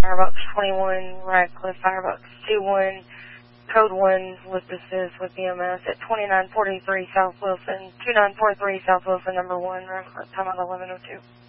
Firebox 21, Radcliffe, Firebox 21, Code 1 with assist with EMS at 2943 South Wilson, 2943 South Wilson, number 1, Radcliffe, time out 1102.